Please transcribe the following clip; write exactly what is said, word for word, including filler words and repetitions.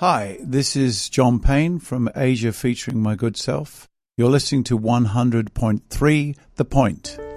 Hi, this is John Payne from Asia featuring My Good Self. You're listening to one hundred point three The Point.